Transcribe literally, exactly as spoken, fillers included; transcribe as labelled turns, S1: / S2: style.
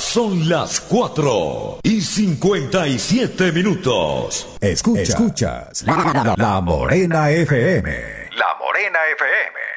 S1: Son las cuatro y cincuenta y siete minutos.
S2: Escuchas, Escuchas la, la, la Morena F M.
S3: La Morena F M.